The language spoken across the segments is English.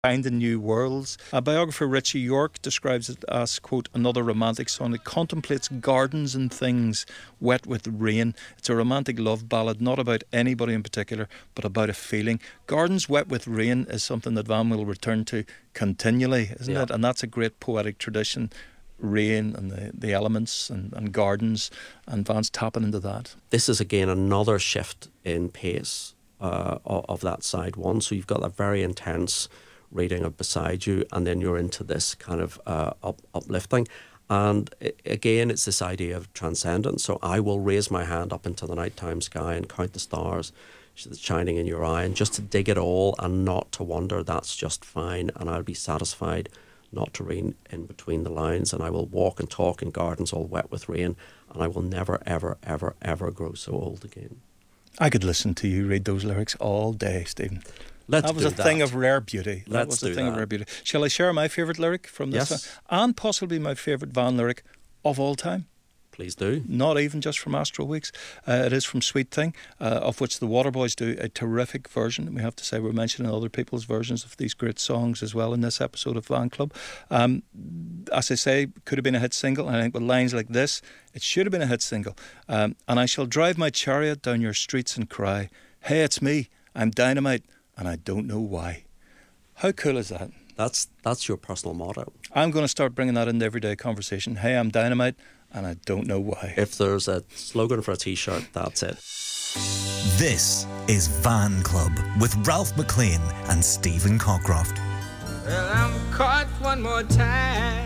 finding new worlds. Biographer Richie York describes it as, quote, another romantic song that contemplates gardens and things wet with rain. It's a romantic love ballad, not about anybody in particular, but about a feeling. Gardens wet with rain is something that Van will return to continually, isn't it? And that's a great poetic tradition. Rain and the elements and gardens, and Van's tapping into that. This is again another shift in pace of that side one. So you've got that very intense reading of Beside You, and then you're into this kind of uplifting. And again, it's this idea of transcendence. So I will raise my hand up into the nighttime sky and count the stars that's shining in your eye, and just to dig it all and not to wonder, that's just fine, and I'll be satisfied not to read in between the lines, and I will walk and talk in gardens all wet with rain, and I will never, ever, ever, ever grow so old again. I could listen to you read those lyrics all day, Stephen. That was a thing of rare beauty. Of rare beauty. Shall I share my favourite lyric from this song? And possibly my favourite Van lyric of all time? Please do. Not even just from Astral Weeks. It is from Sweet Thing, of which the Waterboys do a terrific version. We have to say we're mentioning other people's versions of these great songs as well in this episode of Van Club. As I say, could have been a hit single. And I think with lines like this, it should have been a hit single. And I shall drive my chariot down your streets and cry, hey, it's me, I'm dynamite, and I don't know why. How cool is that? That's your personal motto. I'm going to start bringing that into everyday conversation. Hey, I'm dynamite, and I don't know why. If there's a slogan for a t-shirt, that's it. This is Van Club with Ralph McLean and Stephen Cockcroft. Well, I'm caught one more time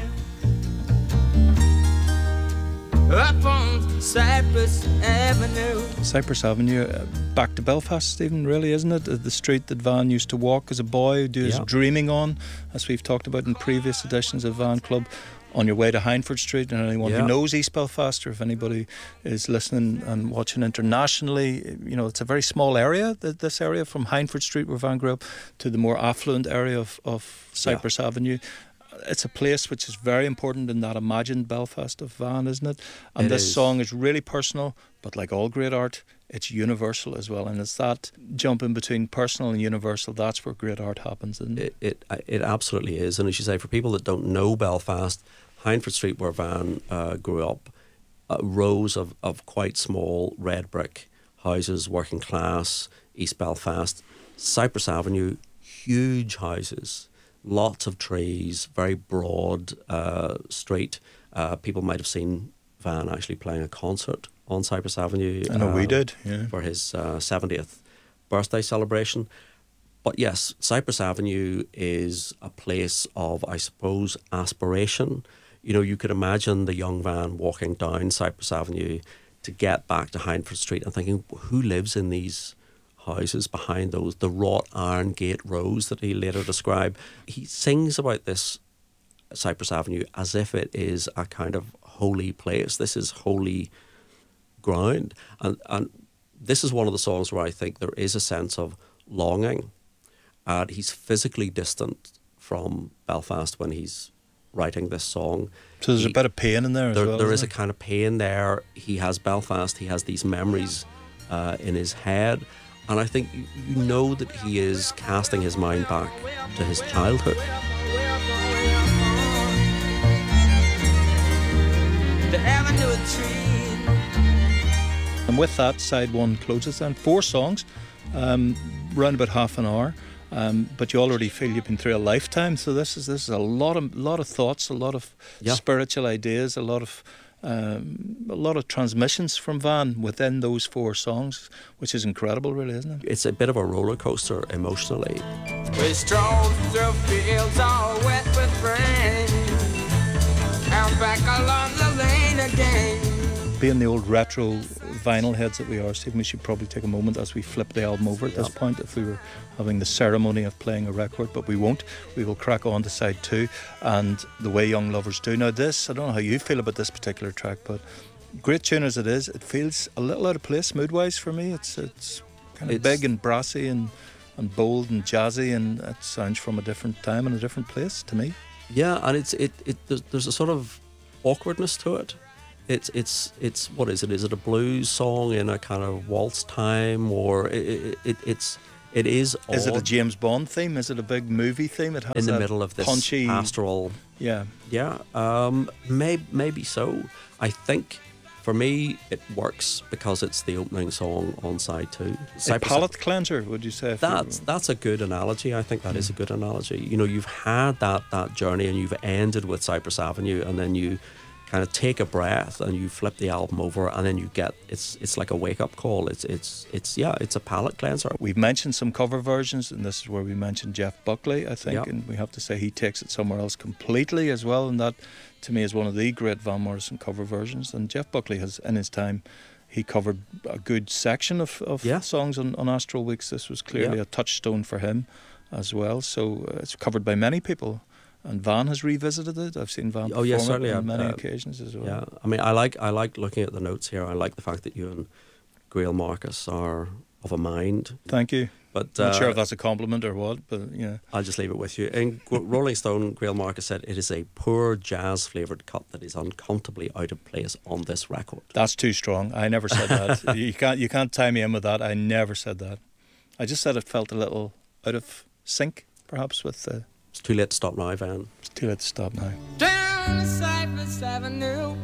up on Cypress Avenue. Cypress Avenue, back to Belfast, Stephen, really, isn't it? The street that Van used to walk as a boy, do his dreaming on, as we've talked about in previous editions of Van Club. On your way to Hindford Street, and anyone who knows East Belfast, or if anybody is listening and watching internationally, you know, it's a very small area, this area from Hindford Street where Van grew up to the more affluent area of Cypress Avenue. It's a place which is very important in that imagined Belfast of Van, isn't it? And this song is really personal, but like all great art, it's universal as well. And it's that jump in between personal and universal, that's where great art happens, isn't it? It absolutely is. And as you say, for people that don't know Belfast, Hindford Street, where Van grew up, rows of quite small red brick houses, working class, East Belfast. Cypress Avenue, huge houses, lots of trees, very broad street. People might have seen Van actually playing a concert on Cypress Avenue. I know we did, for his 70th birthday celebration. But yes, Cypress Avenue is a place of, I suppose, aspiration. You know, you could imagine the young Van walking down Cypress Avenue to get back to Hindford Street and thinking, who lives in these houses behind those, the wrought iron gate rows that he later described. He sings about this Cypress Avenue as if it is a kind of holy place. This is holy ground. And this is one of the songs where I think there is a sense of longing. He's physically distant from Belfast when he's writing this song. So there's a bit of pain in there as well. There is a kind of pain there. He has Belfast, he has these memories in his head, and I think you know that he is casting his mind back to his childhood. And with that, side one closes then. 4 songs, round about half an hour. But you already feel you've been through a lifetime, so this is a lot of thoughts, a lot of spiritual ideas, a lot of transmissions from Van within those 4 songs, which is incredible, really, isn't it? It's a bit of a roller coaster emotionally. We strolled through fields all wet with rain, and back along the lane again. Being the old retro vinyl heads that we are, Stephen, we should probably take a moment as we flip the album over at this point, if we were having the ceremony of playing a record, but we won't. We will crack on to side 2 and The Way Young Lovers Do. Now this, I don't know how you feel about this particular track, but great tune as it is, it feels a little out of place mood-wise for me. It's kind of big and brassy and bold and jazzy, and it sounds from a different time and a different place to me. Yeah, and there's a sort of awkwardness to it. It's what is it? Is it a blues song in a kind of waltz time, or it's It is odd. Is it a James Bond theme? Is it a big movie theme? It has in the that middle of this punchy pastoral? Yeah. Yeah, maybe so. I think for me it works because it's the opening song on side 2. A palate cleanser, would you say? if That's a good analogy. I think that is a good analogy. You know, you've had that journey and you've ended with Cypress Avenue, and then you kind of take a breath and you flip the album over, and then you get it's like a wake up call. It's a palate cleanser. We've mentioned some cover versions, and this is where we mentioned Jeff Buckley, I think, Yep. and we have to say he takes it somewhere else completely as well, and that to me is one of the great Van Morrison cover versions. And Jeff Buckley has, in his time, he covered a good section of Yeah. songs on Astral Weeks. This was clearly Yeah. a touchstone for him as well, so it's covered by many people. And Van has revisited it. I've seen Van perform certainly. it on many occasions as well. Yeah, I mean, I like looking at the notes here. I like the fact that you and Grail Marcus are of a mind. Thank you. But Not sure if that's a compliment or what, but yeah. I'll just leave it with you. In Rolling Stone, Grail Marcus said it is a poor jazz-flavoured cut that is uncomfortably out of place on this record. That's too strong. I never said that. You can't tie me in with that. I never said that. I just said it felt a little out of sync, perhaps, with the... It's too late to stop now, Van. It's too late to stop now. Down Cypress Avenue,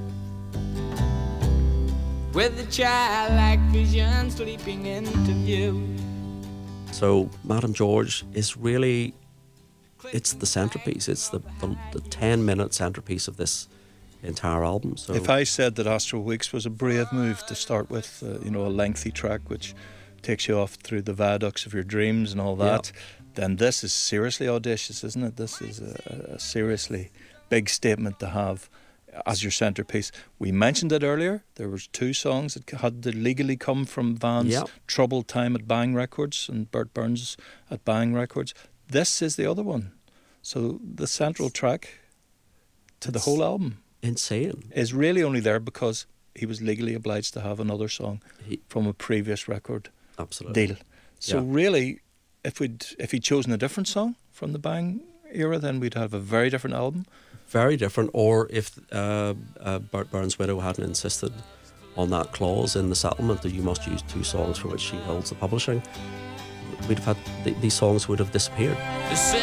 with the childlike vision sleeping into view. So, Madame George is really, it's the centrepiece. It's the 10-minute centrepiece of this entire album. So, If I said that Astral Weeks was a brave move to start with, a lengthy track which takes you off through the viaducts of your dreams and all that, then this is seriously audacious, isn't it? This is a seriously big statement to have as your centrepiece. We mentioned it earlier. There was 2 songs that had to legally come from Van's troubled time at Bang Records and Bert Burns at Bang Records. This is the other one. So the central track to the whole album insane. is really only there because he was legally obliged to have another song from a previous record Absolutely. deal. So really, if he'd chosen a different song from the Bang era, then we'd have a very different album. Very different. Or if Bert Burns' widow hadn't insisted on that clause in the settlement that you must use 2 songs for which she holds the publishing, we'd have had these songs would have disappeared. The